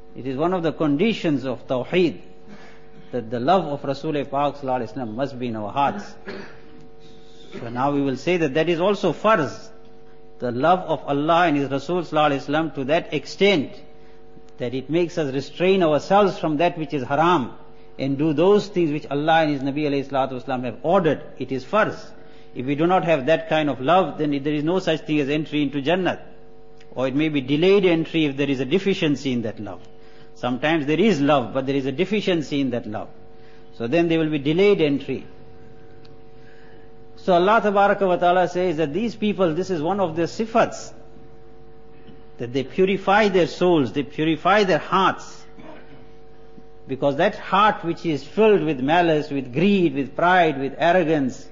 It is one of the conditions of Tawheed that the love of Rasul Pak Sallallahu Alaihi Wasallam must be in our hearts. So now we will say that that is also farz. The love of Allah and His Rasul Sallallahu Alaihi Wasallam to that extent that it makes us restrain ourselves from that which is haram and do those things which Allah and His Nabi Alayhi Salatu Wasallam have ordered. It is farz. If we do not have that kind of love, then there is no such thing as entry into Jannat. Or it may be delayed entry if there is a deficiency in that love. Sometimes there is love, but there is a deficiency in that love. So then there will be delayed entry. So Allah Tabaraka wa Ta'ala says that these people, this is one of their sifats, that they purify their souls, they purify their hearts. Because that heart which is filled with malice, with greed, with pride, with arrogance,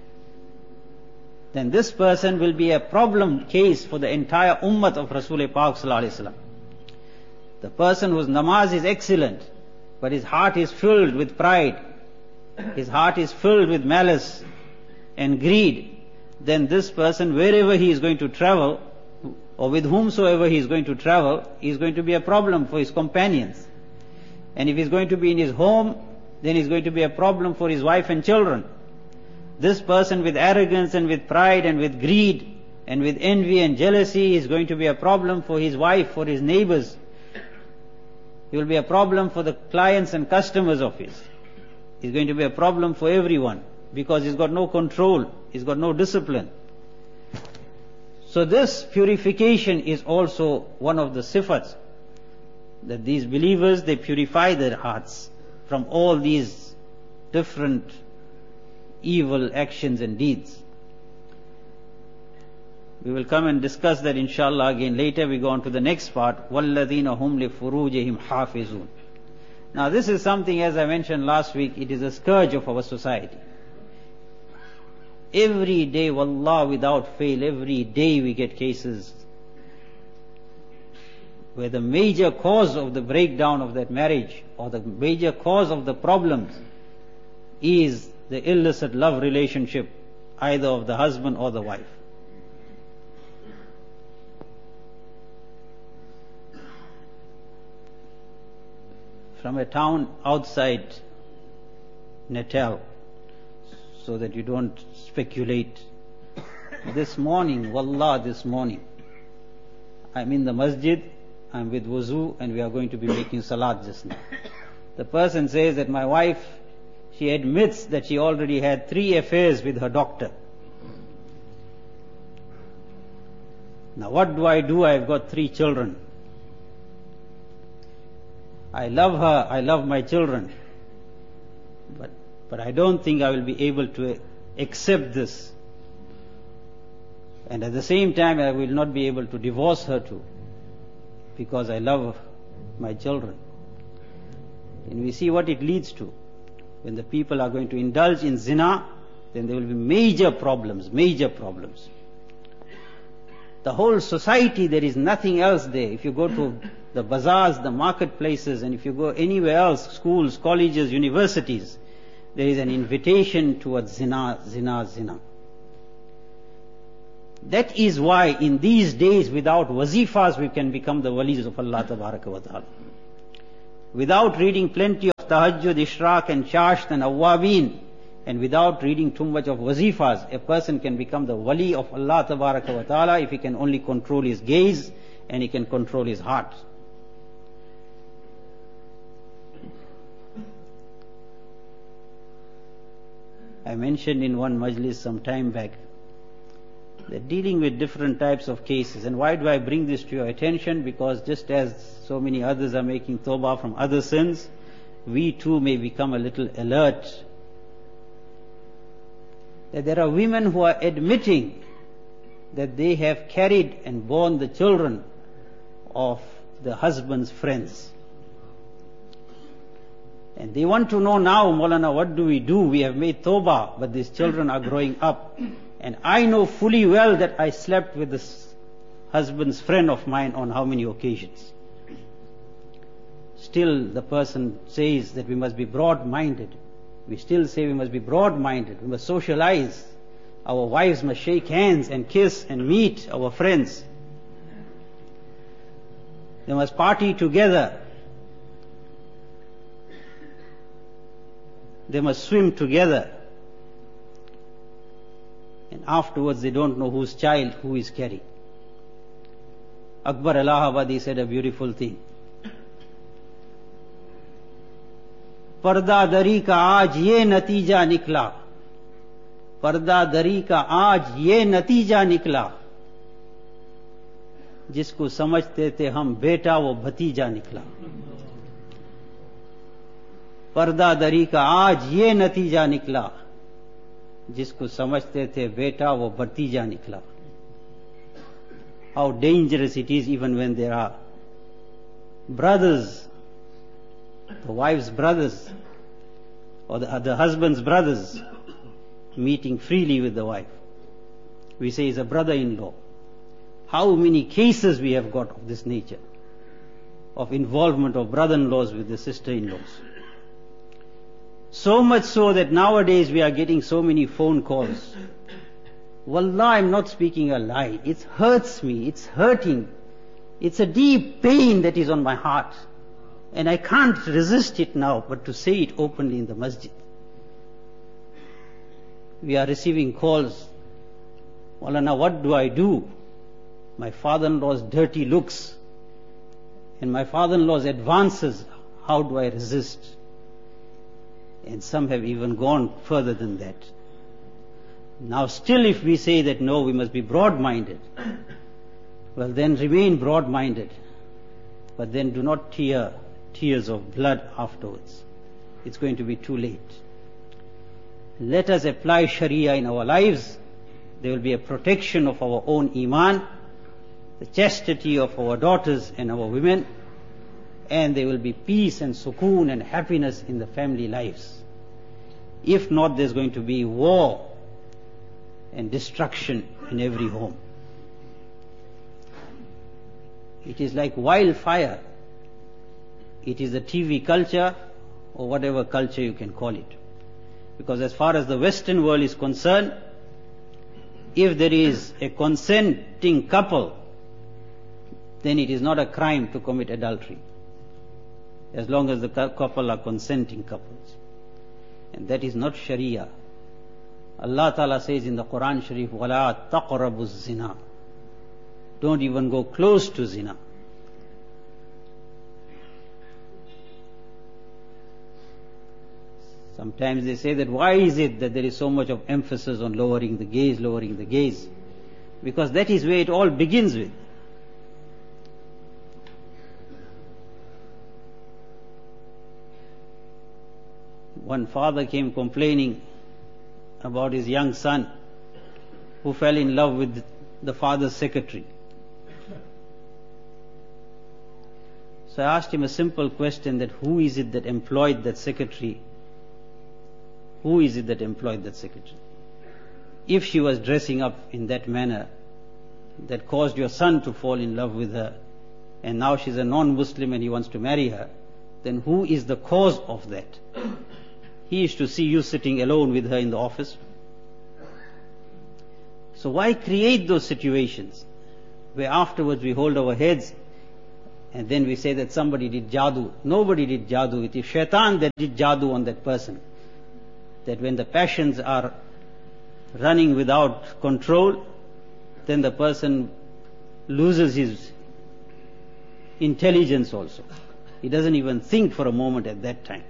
then this person will be a problem case for the entire ummah of Rasul Pak Sallallahu Alaihi Wasallam. The person whose namaz is excellent, but his heart is filled with pride, his heart is filled with malice and greed, then this person, wherever he is going to travel, or with whomsoever he is going to travel, is going to be a problem for his companions. And if he is going to be in his home, then he is going to be a problem for his wife and children. This person with arrogance and with pride and with greed and with envy and jealousy is going to be a problem for his wife, for his neighbors. He will be a problem for the clients and customers of his. He's going to be a problem for everyone because he's got no control, he's got no discipline. So this purification is also one of the sifats, that these believers, they purify their hearts from all these different evil actions and deeds. We will come and discuss that inshallah again later. We go on to the next part. وَالَّذِينَ هُمْ لِفُرُوجِهِمْ حَافِظُونَ. Now this is something, as I mentioned last week, it is a scourge of our society. Every day, wallah, without fail, every day we get cases where the major cause of the breakdown of that marriage, or the major cause of the problems, is the illicit love relationship, either of the husband or the wife. From a town outside Natal, so that you don't speculate. This morning, wallah, this morning, I'm in the masjid, I'm with wuzu, and we are going to be making salat just now. The person says that my wife, she admits that she already had 3 affairs with her doctor. Now what do? I've got 3 children. I love her, I love my children. But I don't think I will be able to accept this. And at the same time, I will not be able to divorce her too, because I love my children. And we see what it leads to. When the people are going to indulge in zina, then there will be major problems, major problems. The whole society, there is nothing else there. If you go to the bazaars, the marketplaces, and if you go anywhere else, schools, colleges, universities, there is an invitation towards zina, zina, zina. That is why in these days, without wazifas, we can become the walis of Allah Tabaraka wa Ta'ala. Without reading plenty of tahajjud, ishraq and chasht and awwabin, and without reading too much of wazifas, a person can become the wali of Allah Tabaraka wa Ta'ala if he can only control his gaze and he can control his heart. I mentioned in one majlis some time back that dealing with different types of cases, and why do I bring this to your attention? Because just as so many others are making tawbah from other sins, we too may become a little alert that there are women who are admitting that they have carried and borne the children of the husband's friends. And they want to know now, Maulana, what do? We have made tawbah, but these children are growing up. And I know fully well that I slept with this husband's friend of mine on how many occasions. Still the person says that we must be broad-minded. We still say we must be broad-minded. We must socialize. Our wives must shake hands and kiss and meet our friends. They must party together. They must swim together. And afterwards they don't know whose child who is carrying. Akbar Allahabadi said a beautiful thing. पर्दादरी का आज ये नतीजा निकला, पर्दादरी का आज ये नतीजा निकला, जिसको समझते थे हम बेटा वो भतीजा निकला। पर्दादरी का आज ये नतीजा निकला, जिसको समझते थे बेटा वो भतीजा निकला। How dangerous it is even when there are brothers, the wife's brothers, or the husband's brothers meeting freely with the wife. We say he's a brother-in-law. How many cases we have got of this nature, of involvement of brother-in-laws with the sister-in-laws. So much so that nowadays we are getting so many phone calls. Wallah, I'm not speaking a lie. It hurts me. It's hurting. It's a deep pain that is on my heart. And I can't resist it now, but to say it openly in the masjid. We are receiving calls. Maulana, what do I do? My father-in-law's dirty looks and my father-in-law's advances, how do I resist? And some have even gone further than that. Now still if we say that no, we must be broad-minded, well then remain broad-minded, but then do not tears of blood afterwards. It's going to be too late. Let us apply Sharia in our lives. There will be a protection of our own iman, the chastity of our daughters and our women, and there will be peace and sukoon and happiness in the family lives. If not, there's going to be war and destruction in every home. It is like wildfire. It is the TV culture or whatever culture you can call it. Because as far as the Western world is concerned, if there is a consenting couple, then it is not a crime to commit adultery, as long as the couple are consenting couples. And that is not Sharia. Allah Ta'ala says in the Quran Sharif, وَلَا تَقْرَبُوا الزِّنَا. Don't even go close to zina. Sometimes they say that why is it that there is so much of emphasis on lowering the gaze? Because that is where it all begins with. One father came complaining about his young son who fell in love with the father's secretary. So I asked him a simple question, that who is it that employed that secretary? Who is it that employed that secretary? If she was dressing up in that manner that caused your son to fall in love with her, and now she's a non-Muslim and he wants to marry her, then who is the cause of that? He is to see you sitting alone with her in the office. So why create those situations where afterwards we hold our heads and then we say that somebody did jadoo? Nobody did jadoo. It is shaitan that did jadoo on that person. That when the passions are running without control, then the person loses his intelligence also. He doesn't even think for a moment at that time.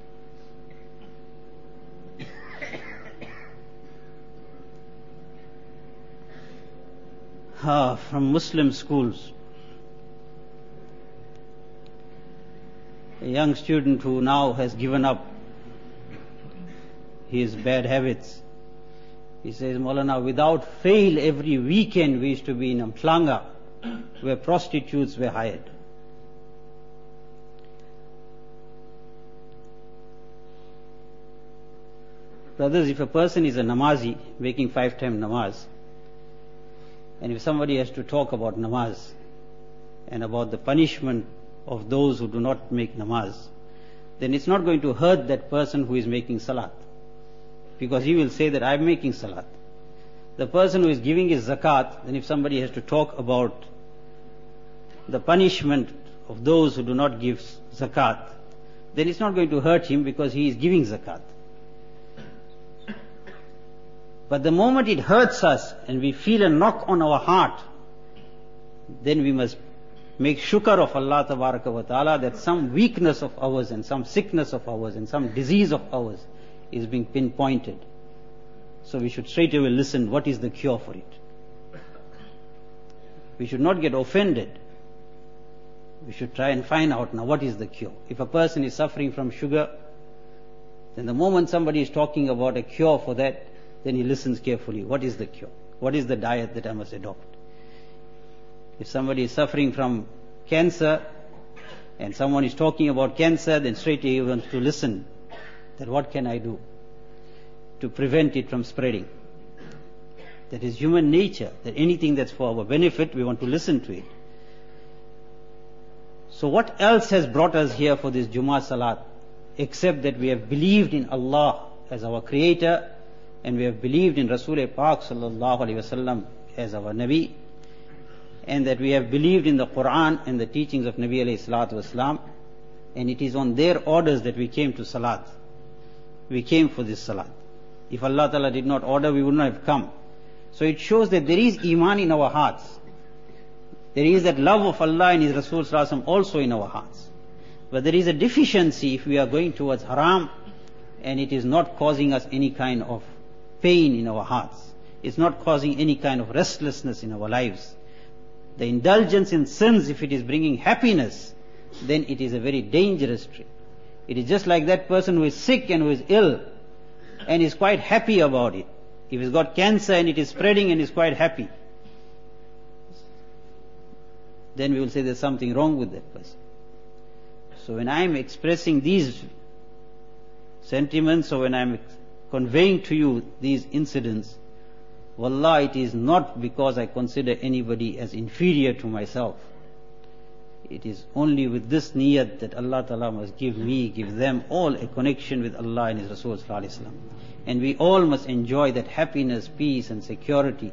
From Muslim schools, a young student who now has given up his bad habits, he says, Maulana, without fail every weekend we used to be in Amplanga where prostitutes were hired. Brothers, if a person is a namazi making 5-time namaz, and if somebody has to talk about namaz and about the punishment of those who do not make namaz, then it's not going to hurt that person who is making salat, because he will say that I'm making salat. The person who is giving his zakat, then if somebody has to talk about the punishment of those who do not give zakat, then it's not going to hurt him because he is giving zakat. But the moment it hurts us and we feel a knock on our heart, then we must make shukr of Allah Tabaraka wa Ta'ala that some weakness of ours and some sickness of ours and some disease of ours is being pinpointed. So we should straight away listen, what is the cure for it? We should not get offended. We should try and find out now what is the cure. If a person is suffering from sugar, then the moment somebody is talking about a cure for that, then he listens carefully. What is the cure? What is the diet that I must adopt? If somebody is suffering from cancer and someone is talking about cancer, then straight away he wants to listen. Then what can I do to prevent it from spreading? That is human nature, that anything that's for our benefit, we want to listen to it. So what else has brought us here for this Jummah Salat, except that we have believed in Allah as our Creator, and we have believed in Rasul Pak Sallallahu Alaihi Wasallam as our Nabi, and that we have believed in the Quran and the teachings of Nabi Alayhi Salatu Wasalam, and it is on their orders that we came to Salat. We came for this Salat. If Allah Ta'ala did not order, we would not have come. So it shows that there is Iman in our hearts. There is that love of Allah and His Rasul Sallallahu Alaihi Wasallam also in our hearts. But there is a deficiency if we are going towards haram and it is not causing us any kind of pain in our hearts. It's not causing any kind of restlessness in our lives. The indulgence in sins, if it is bringing happiness, then it is a very dangerous trip. It is just like that person who is sick and who is ill and is quite happy about it. If he's got cancer and it is spreading and is quite happy, then we will say there's something wrong with that person. So when I am expressing these sentiments, or when I am conveying to you these incidents, wallah, it is not because I consider anybody as inferior to myself. It is only with this niyat that Allah Ta'ala must give me, give them all a connection with Allah and His Rasul Sallallahu Alaihi Wasallam. And we all must enjoy that happiness, peace and security.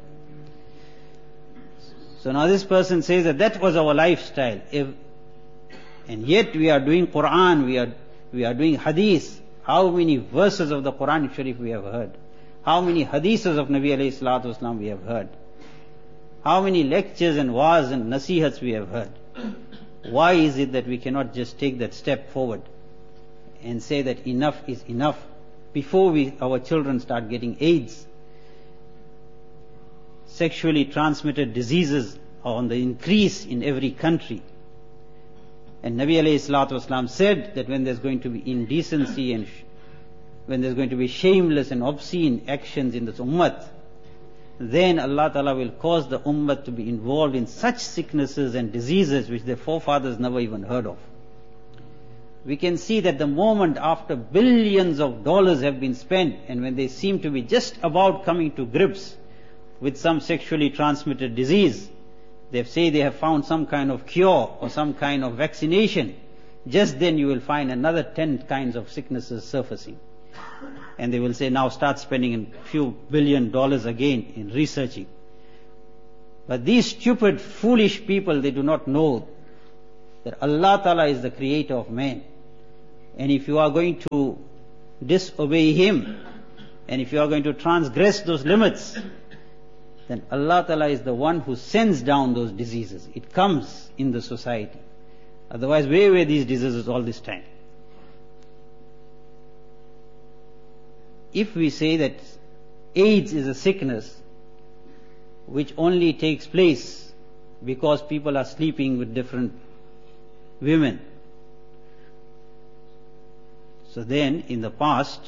So now this person says that that was our lifestyle. And yet we are doing Quran, we are doing Hadith. How many verses of the Quran Sharif we have heard? How many Hadiths of Nabi Alayhi Salatu Wasalam we have heard? How many lectures and wa'az and nasihats we have heard? Why is it that we cannot just take that step forward and say that enough is enough before our children start getting AIDS? Sexually transmitted diseases are on the increase in every country. And Nabi alayhi salatu wasalam said that when there's going to be indecency and when there's going to be shameless and obscene actions in this ummah, then Allah Ta'ala will cause the ummah to be involved in such sicknesses and diseases which their forefathers never even heard of. We can see that the moment after billions of dollars have been spent, and when they seem to be just about coming to grips with some sexually transmitted disease, they say they have found some kind of cure or some kind of vaccination, just then you will find another 10 kinds of sicknesses surfacing. And they will say, now start spending a few $billion again in researching. But these stupid, foolish people, they do not know that Allah Ta'ala is the creator of man. And if you are going to disobey Him, and if you are going to transgress those limits, then Allah Ta'ala is the one who sends down those diseases. It comes in the society. Otherwise, where were these diseases all this time? If we say that AIDS is a sickness which only takes place because people are sleeping with different women, so then in the past,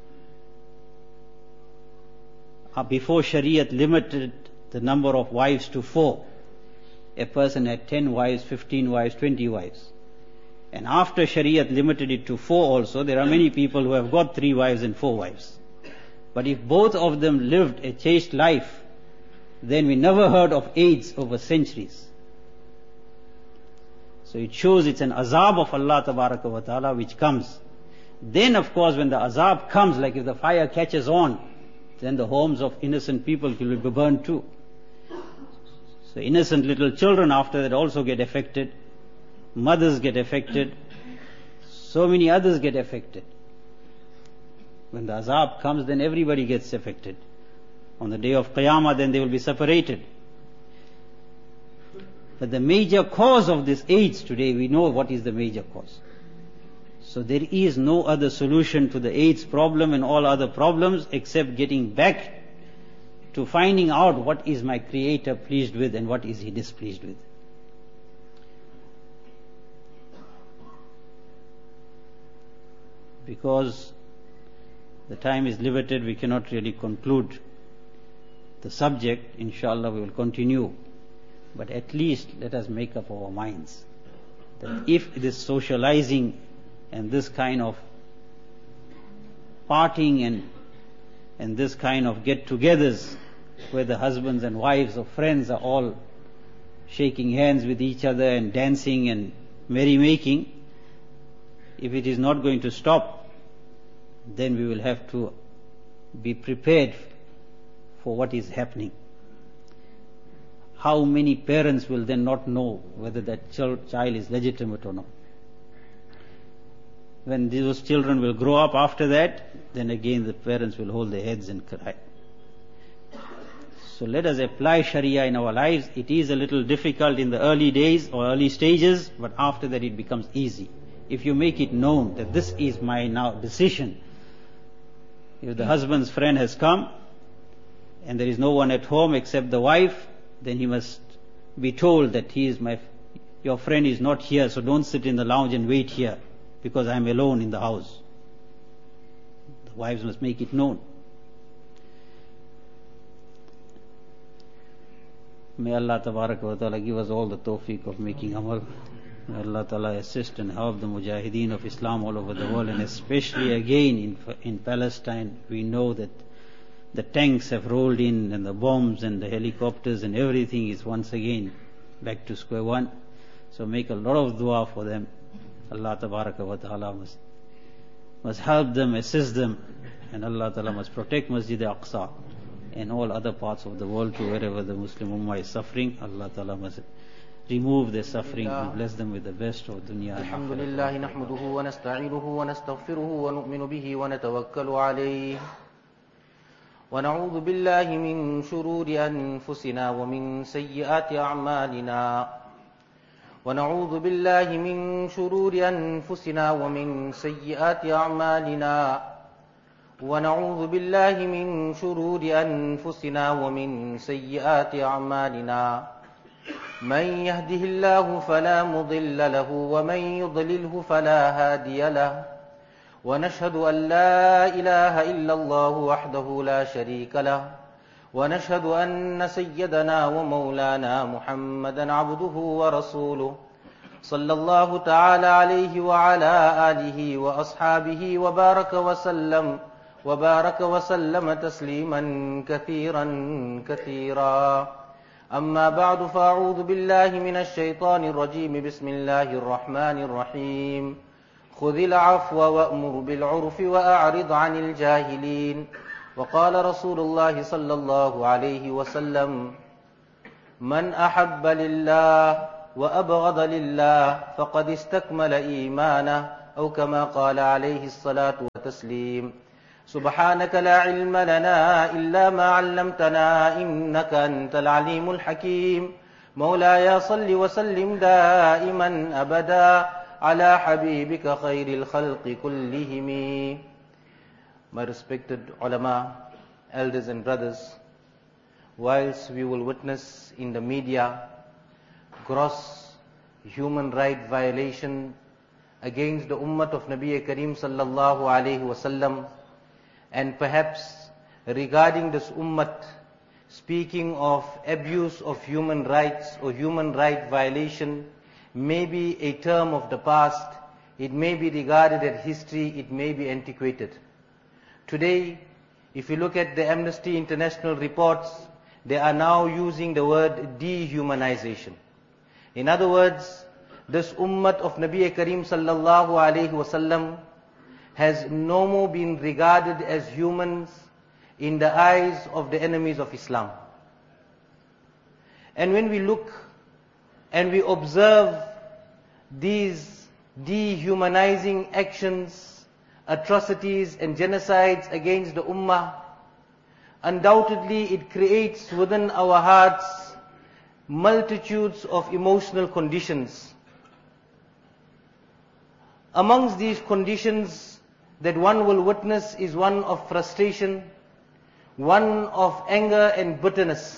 before Shariat limited the number of wives to 4, a person had 10 wives, 15 wives, 20 wives. And after Shariat limited it to 4 also, there are many people who have got 3 wives and 4 wives. But if both of them lived a chaste life, then we never heard of AIDS over centuries. So it shows it's an azab of Allah Tabaraka wa Ta'ala which comes. Then of course when the azab comes, like if the fire catches on, then the homes of innocent people will be burned too. So innocent little children after that also get affected. Mothers get affected. So many others get affected. When the azab comes, then everybody gets affected. On the day of Qiyamah, then they will be separated. But the major cause of this AIDS today, we know what is the major cause. So there is no other solution to the AIDS problem and all other problems except getting back to finding out what is my Creator pleased with and what is He displeased with. Because the time is limited, we cannot really conclude the subject. Inshallah, we will continue. But at least let us make up our minds that if this socializing and this kind of partying and this kind of get-togethers where the husbands and wives or friends are all shaking hands with each other and dancing and merrymaking, if it is not going to stop, then we will have to be prepared for what is happening. How many parents will then not know whether that child is legitimate or not? When those children will grow up after that, then again the parents will hold their heads and cry. So let us apply Sharia in our lives. It is a little difficult in the early days or early stages, but after that it becomes easy. If you make it known that this is my now decision. If the husband's friend has come and there is no one at home except the wife, then he must be told that your friend is not here, so don't sit in the lounge and wait here because I am alone in the house. The wives must make it known. May Allah Tabarak wa Ta'ala give us all the tawfiq of making amal. May Allah Ta'ala assist and help the mujahideen of Islam all over the world, and especially again in Palestine. We know that the tanks have rolled in and the bombs and the helicopters and everything is once again back to square one. So make a lot of dua for them. Allah Tabaraka wa Ta'ala must help them, assist them, and Allah Ta'ala must protect Masjid al-Aqsa and all other parts of the world to wherever the Muslim Ummah is suffering. Allah Ta'ala must remove their suffering and bless them with the best of dunya and الحمد لله نحمده ونستعينه ونستغفره ونؤمن به ونتوكل عليه ونعوذ بالله من شرور أنفسنا ومن سيئات أعمالنا ونعوذ بالله من شرور أنفسنا ومن سيئات أعمالنا ونعوذ بالله من شرور أنفسنا ومن سيئات أعمالنا من يهده الله فلا مضل له ومن يضلله فلا هادي له ونشهد أن لا إله إلا الله وحده لا شريك له ونشهد أن سيدنا ومولانا محمدا عبده ورسوله صلى الله تعالى عليه وعلى آله وأصحابه وبارك وسلم تسليما كثيرا كثيرا أما بعد فأعوذ بالله من الشيطان الرجيم بسم الله الرحمن الرحيم خذ العفو وأمر بالعرف وأعرض عن الجاهلين وقال رسول الله صلى الله عليه وسلم من أحب لله وأبغض لله فقد استكمل إيمانه أو كما قال عليه الصلاة والتسليم سبحانك لا علم لنا إلا ما علمتنا إنك أنت العليم الحكيم مولاي صل وسلم دائما أبدا على حبيبك خير الخلق كلهم. My respected ulama, elders and brothers, whilst we will witness in the media gross human right violation against the ummah of Nabi Kareem sallallahu alayhi wasallam, and perhaps regarding this ummah, speaking of abuse of human rights or human right violation may be a term of the past, it may be regarded as history, it may be antiquated. Today, if you look at the Amnesty International reports, they are now using the word dehumanization. In other words, this ummah of Nabi Kareem sallallahu alayhi wasallam has no more been regarded as humans in the eyes of the enemies of Islam. And when we look and we observe these dehumanizing actions, atrocities and genocides against the ummah, undoubtedly it creates within our hearts multitudes of emotional conditions. Amongst these conditions that one will witness is one of frustration, one of anger and bitterness.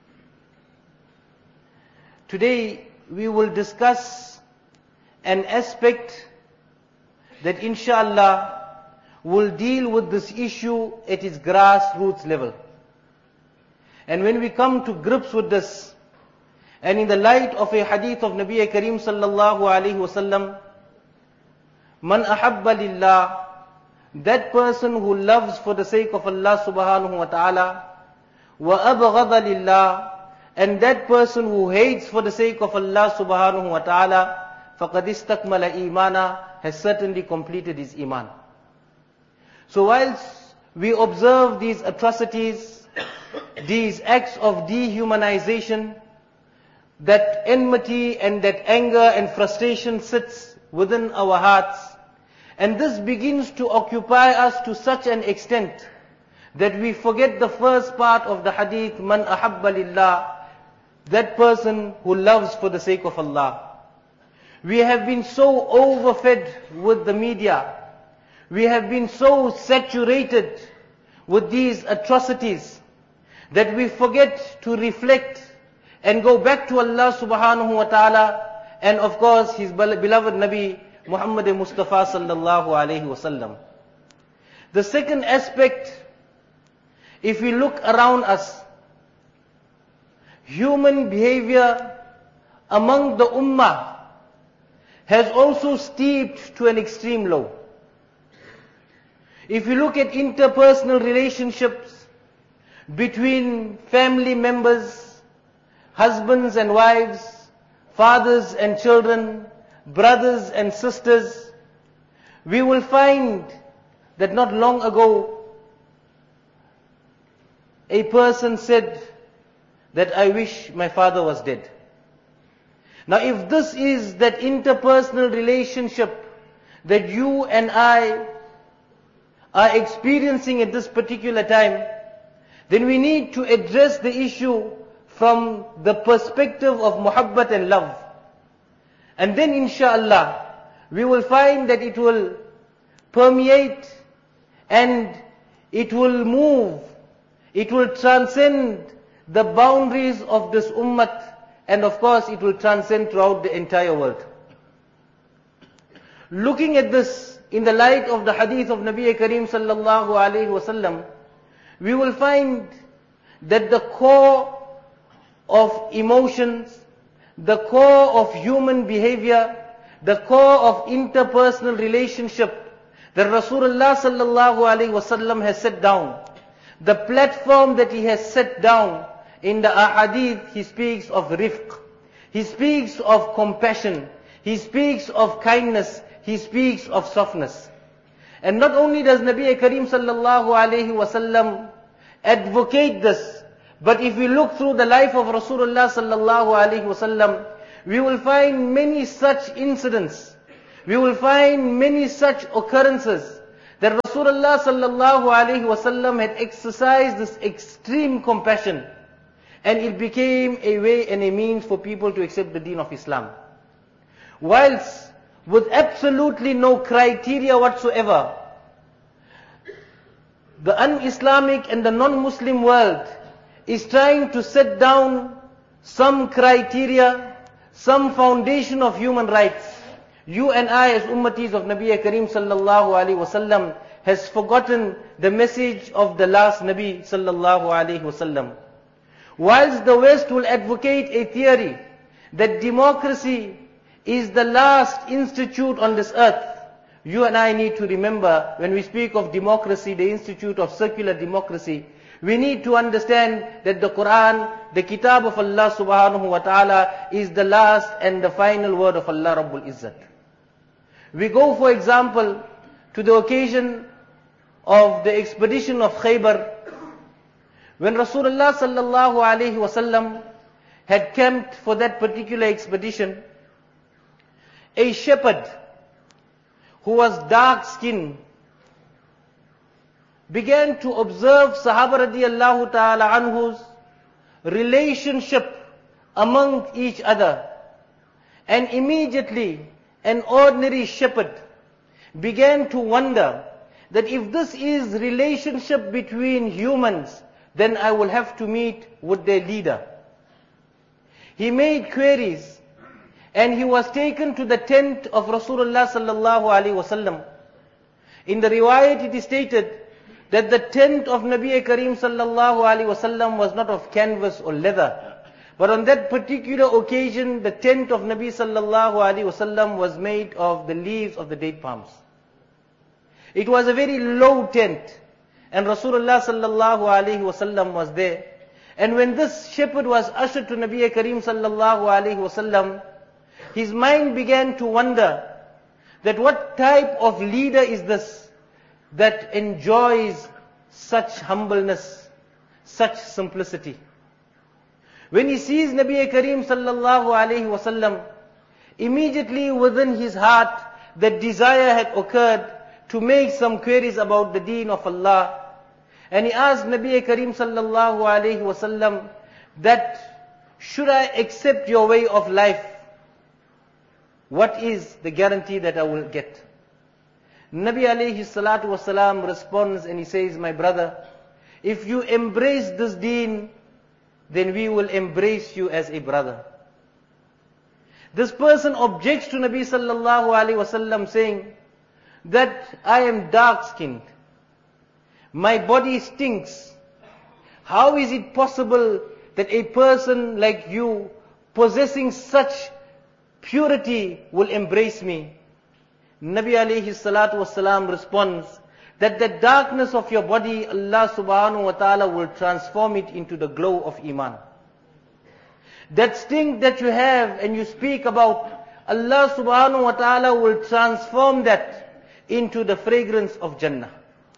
Today we will discuss an aspect that inshallah will deal with this issue at its grassroots level. And when we come to grips with this, and in the light of a hadith of Nabi Kareem sallallahu alayhi wasallam, man ahabba lillah, that person who loves for the sake of Allah subhanahu wa ta'ala, wa abghada lillah, and that person who hates for the sake of Allah subhanahu wa ta'ala, faqad istakmala imana, has certainly completed his iman. So whilst we observe these atrocities, these acts of dehumanization, that enmity and that anger and frustration sits within our hearts, and this begins to occupy us to such an extent that we forget the first part of the hadith, man ahabba lillah, that person who loves for the sake of Allah. We have been so overfed with the media. We have been so saturated with these atrocities that we forget to reflect and go back to Allah subhanahu wa ta'ala and of course His beloved Nabi Muhammad Mustafa sallallahu alayhi wasallam. The second aspect, if we look around us, human behavior among the ummah has also steeped to an extreme low. If you look at interpersonal relationships between family members, husbands and wives, fathers and children, brothers and sisters, we will find that not long ago a person said that I wish my father was dead. Now if this is that interpersonal relationship that you and I are experiencing at this particular time, then we need to address the issue from the perspective of muhabbat and love. And then inshallah, we will find that it will permeate and it will move, it will transcend the boundaries of this ummah, and of course it will transcend throughout the entire world. Looking at this in the light of the hadith of Nabi Kareem sallallahu alayhi wasallam, we will find that the core of emotions, the core of human behavior, the core of interpersonal relationship that Rasulullah sallallahu alayhi wasallam has set down, the platform that he has set down in the ahadith, he speaks of rifq, he speaks of compassion, he speaks of kindness, he speaks of softness. And not only does Nabi Kareem sallallahu alayhi wasallam advocate this, but if we look through the life of Rasulullah sallallahu alayhi wasallam, we will find many such incidents, we will find many such occurrences that Rasulullah sallallahu alayhi wasallam had exercised this extreme compassion, and it became a way and a means for people to accept the deen of Islam. Whilst with absolutely no criteria whatsoever, the un-Islamic and the non-Muslim world is trying to set down some criteria, some foundation of human rights. You and I as ummatis of Nabi Kareem sallallahu alayhi wasallam has forgotten the message of the last Nabi sallallahu alayhi wasallam. Whilst the West will advocate a theory that democracy is the last institute on this earth, you and I need to remember when we speak of democracy, the institute of secular democracy, we need to understand that the Quran, the Kitab of Allah subhanahu wa ta'ala, is the last and the final word of Allah Rabbul Izzat. We go, for example, to the occasion of the expedition of Khaybar, when Rasulullah sallallahu alayhi wasallam had camped for that particular expedition, a shepherd who was dark-skinned, began to observe Sahaba radiallahu ta'ala anhu's relationship among each other. And immediately an ordinary shepherd began to wonder that if this is relationship between humans, then I will have to meet with their leader. He made queries and he was taken to the tent of Rasulullah sallallahu alaihi wasallam. In the riwayat it is stated that the tent of Nabi Kareem sallallahu alaihi wasallam was not of canvas or leather, but on that particular occasion the tent of Nabi sallallahu alaihi wasallam was made of the leaves of the date palms. It was a very low tent, and Rasulullah sallallahu alaihi wasallam was there. And when this shepherd was ushered to Nabi Kareem sallallahu alaihi wasallam, his mind began to wonder that what type of leader is this that enjoys such humbleness, such simplicity. When he sees Nabi Kareem sallallahu alaihi wasallam, immediately within his heart that desire had occurred to make some queries about the deen of Allah. And he asked Nabi Kareem sallallahu alaihi wasallam that, should I accept your way of life, what is the guarantee that I will get? Nabi alayhi salatu wasalam responds and he says, my brother, if you embrace this deen, then we will embrace you as a brother. This person objects to Nabi sallallahu alaihi wasallam saying that I am dark skinned, my body stinks. How is it possible that a person like you, possessing such purity, will embrace me? Nabi alayhi salatu wasalam responds that the darkness of your body, Allah subhanahu wa ta'ala will transform it into the glow of Iman. That stink that you have and you speak about, Allah subhanahu wa ta'ala will transform that into the fragrance of Jannah.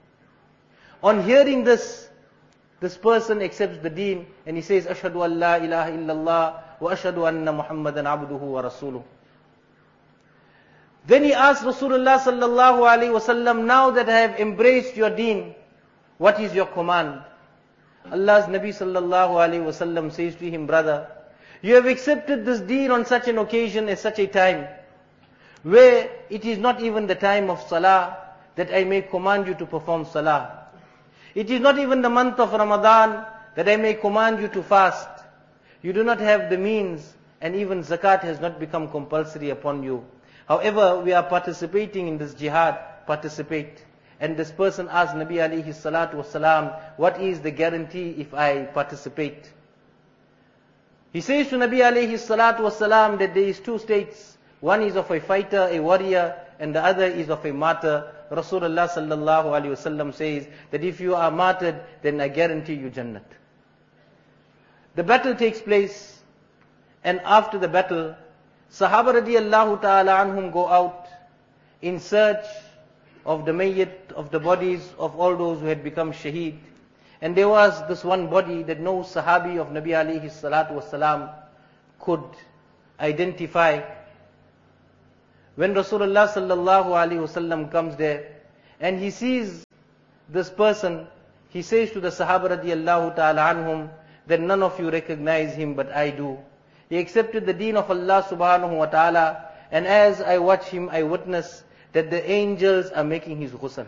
On hearing this, this person accepts the deen and he says, Ashhadu an la ilaha illallah wa ashhadu anna Muhammadan abduhu wa rasuluh. Then he asked Rasulullah sallallahu alaihi wasallam, now that I have embraced your deen, what is your command? Allah's Nabi sallallahu alaihi wasallam says to him, brother, you have accepted this deen on such an occasion as such a time, where it is not even the time of salah that I may command you to perform salah. It is not even the month of Ramadan that I may command you to fast. You do not have the means, and even zakat has not become compulsory upon you. However, we are participating in this jihad, participate. And this person asked Nabi alayhi salatu wasalam, what is the guarantee if I participate? He says to Nabi alayhi salatu wasalam that there is two states. One is of a fighter, a warrior, and the other is of a martyr. Rasulullah sallallahu alaihi wasallam says that if you are martyred, then I guarantee you Jannat. The battle takes place, and after the battle, Sahaba radiallahu ta'ala anhum go out in search of the mayyit, of the bodies of all those who had become shaheed. And there was this one body that no Sahabi of Nabi alayhi salatu wasalam could identify. When Rasulullah sallallahu alaihi wasallam comes there and he sees this person, he says to the Sahaba radiallahu ta'ala anhum that none of you recognize him but I do. He accepted the deen of Allah subhanahu wa ta'ala, and as I watch him, I witness that the angels are making his ghusl.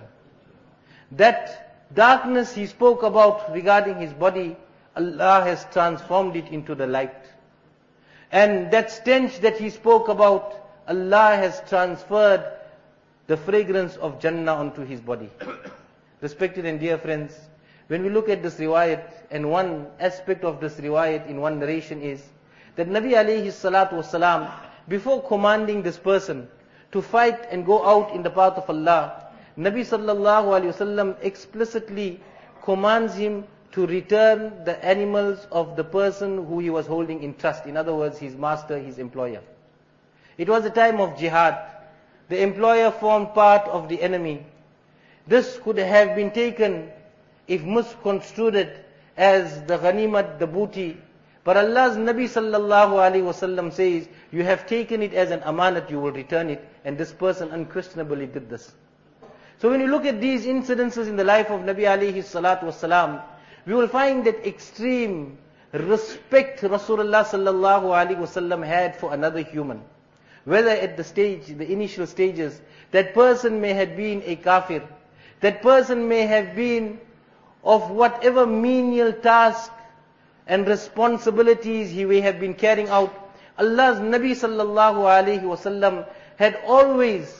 That darkness he spoke about regarding his body, Allah has transformed it into the light. And that stench that he spoke about, Allah has transferred the fragrance of Jannah onto his body. Respected and dear friends, when we look at this riwayat, and one aspect of this riwayat in one narration is that Nabi alayhi salatu wasalam, before commanding this person to fight and go out in the path of Allah, Nabi sallallahu alayhi wasallam explicitly commands him to return the animals of the person who he was holding in trust. In other words, his master, his employer. It was a time of jihad. The employer formed part of the enemy. This could have been taken, if misconstrued, as the ghanimat, the booty. But Allah's Nabi sallallahu alaihi wasallam says, you have taken it as an amanat, you will return it. And this person unquestionably did this. So when you look at these incidences in the life of Nabi alayhi salatu wasalam, we will find that extreme respect Rasulullah sallallahu alaihi wasallam had for another human. Whether at the initial stages, that person may have been a kafir, that person may have been of whatever menial task and responsibilities he may have been carrying out, Allah's Nabi sallallahu alaihi wasallam had always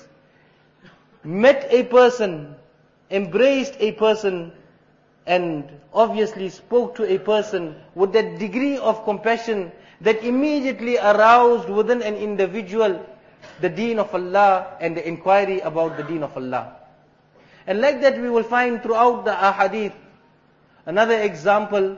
met a person, embraced a person, and obviously spoke to a person with that degree of compassion that immediately aroused within an individual the deen of Allah and the inquiry about the deen of Allah. And like that we will find throughout the ahadith. Another example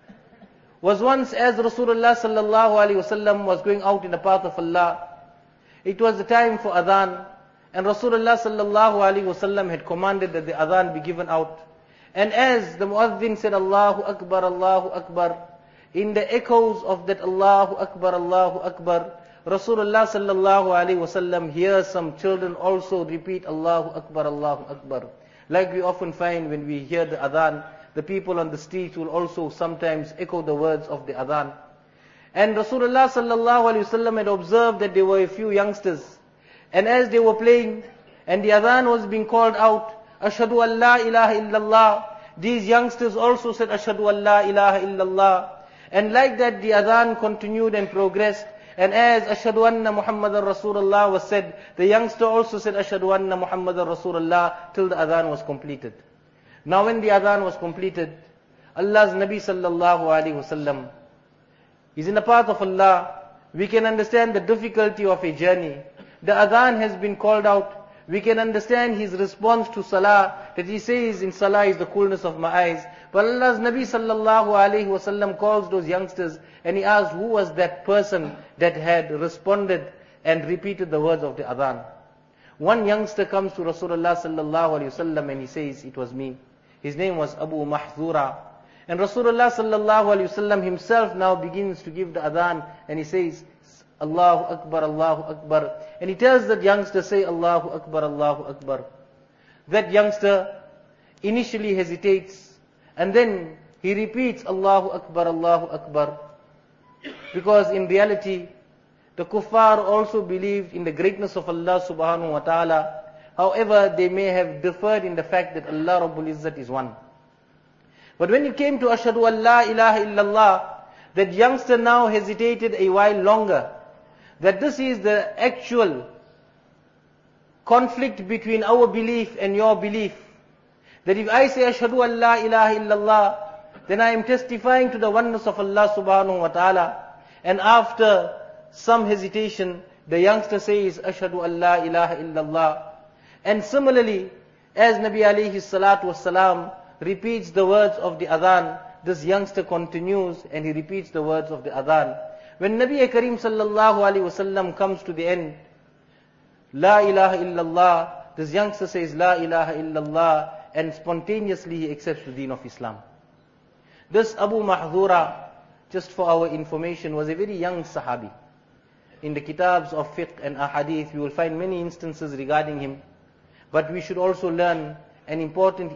was once as Rasulullah sallallahu alaihi wasallam was going out in the path of Allah. It was the time for adhan, and Rasulullah sallallahu alaihi wasallam had commanded that the adhan be given out. And as the muazzin said Allahu Akbar, in the echoes of that Allahu Akbar, Rasulullah sallallahu alaihi wasallam hears some children also repeat Allahu Akbar. Like we often find when we hear the adhan, the people on the streets will also sometimes echo the words of the adhan. And Rasulullah sallallahu alaihi wasallam had observed that there were a few youngsters, and as they were playing and the adhan was being called out, Ashhadu an la ilaha illallah, these youngsters also said Ashhadu an la ilaha illallah. And like that the adhan continued and progressed, and as Ashhadu anna Muhammadan Rasulullah was said, the youngster also said Ashhadu anna Muhammadan Rasulullah till the adhan was completed. Now when the adhan was completed, Allah's Nabi sallallahu alaihi wasallam is in the path of Allah. We can understand the difficulty of a journey. The adhan has been called out. We can understand his response to salah, that he says in salah is the coolness of my eyes. But Allah's Nabi sallallahu alaihi wasallam calls those youngsters and he asks who was that person that had responded and repeated the words of the adhan. One youngster comes to Rasulullah sallallahu alaihi wasallam and he says, it was me. His name was Abu Mahzura. And Rasulullah sallallahu alaihi wasallam himself now begins to give the adhan and he says, Allahu Akbar, Allahu Akbar. And he tells that youngster, say Allahu Akbar, Allahu Akbar. That youngster initially hesitates and then he repeats Allahu Akbar, Allahu Akbar. Because in reality, the kuffar also believed in the greatness of Allah subhanahu wa ta'ala. However, they may have differed in the fact that Allah Rabbul Izzat is one. But when it came to Ashhadu an la ilaha illallah, that youngster now hesitated a while longer. That this is the actual conflict between our belief and your belief. That if I say Ashhadu an la ilaha illallah, then I am testifying to the oneness of Allah subhanahu wa ta'ala. And after some hesitation, the youngster says Ashhadu an la ilaha illallah. And similarly, as Nabi alayhi salatu wasalam repeats the words of the adhan, this youngster continues and he repeats the words of the adhan. When Nabi Kareem sallallahu alaihi wasallam comes to the end, La ilaha illallah, this youngster says La ilaha illallah, and spontaneously he accepts the deen of Islam. This Abu Mahzura, just for our information, was a very young Sahabi. In the kitabs of fiqh and ahadith, we will find many instances regarding him. But we should also learn an important